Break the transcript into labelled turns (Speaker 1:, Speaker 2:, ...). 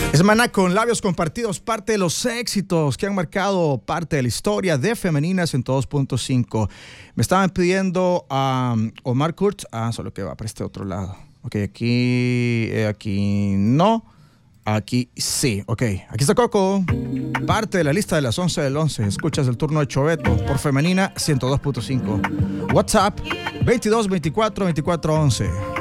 Speaker 1: Es Maná con labios compartidos, parte de los éxitos que han marcado parte de la historia de Femeninas en 2.5. Me estaban pidiendo a Omar Kurtz. Solo que va para este otro lado. Ok, aquí no. Aquí sí. Ok, aquí está Coco. Parte de la lista de las 11 del 11. Escuchas el turno de Choveto por Femenina 102.5. WhatsApp 22 24 24 11.